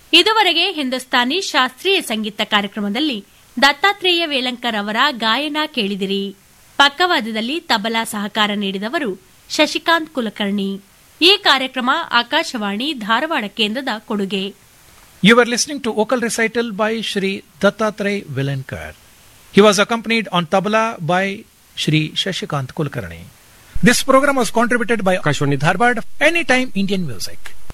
ಇದುವರೆಗೆ ಹಿಂದೂಸ್ತಾನಿ ಶಾಸ್ತ್ರೀಯ ಸಂಗೀತ ಕಾರ್ಯಕ್ರಮದಲ್ಲಿ ದತ್ತಾತ್ರೇಯ ವೇಲಂಕರ್ ಅವರ ಗಾಯನ ಕೇಳಿದಿರಿ. ಪಕ್ಕವಾದ್ಯದಲ್ಲಿ ತಬಲಾ ಸಹಕಾರ ನೀಡಿದವರು ಶಶಿಕಾಂತ್ ಕುಲಕರ್ಣಿ. ಈ ಕಾರ್ಯಕ್ರಮ ಆಕಾಶವಾಣಿ ಧಾರವಾಡ ಕೇಂದ್ರದ ಕೊಡುಗೆ. You were listening to vocal recital by Shri Dattatreya Velankar. He was accompanied on tabla by Shri Shashikant Kulkarni. This program was contributed by Akashwani Dharwad, Anytime Indian Music.